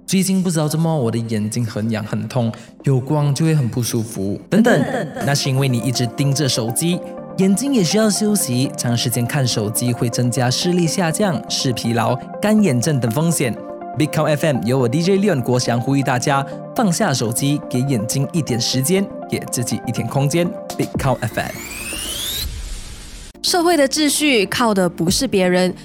最近不知道怎么我的眼睛很痒很痛，有光就会很不舒服，等等。那是因为你一直盯着手机，眼睛也需要休息，长时间看手机会增加视力下降、视疲劳、干眼症等风险。Big Count FM 由我 DJ Leon 国祥呼吁大家放下手机，给眼睛一点时间，给自己一点空间。Big Count FM。 社会的秩序靠的不是别人，